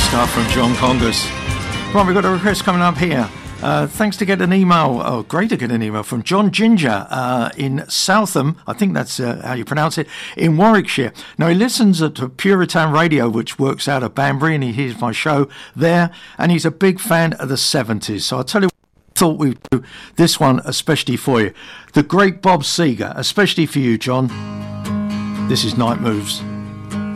stuff from John Congas. Right, we've got a request coming up here. Thanks to get an email, great to get an email from John Ginger in Southam, I think that's how you pronounce it, in Warwickshire. Now, he listens to Puritan Radio, which works out of Banbury, and he hears my show there, and he's a big fan of the 70s. So I'll tell you what, I thought we'd do this one especially for you. The great Bob Seger, especially for you, John. This is Night Moves.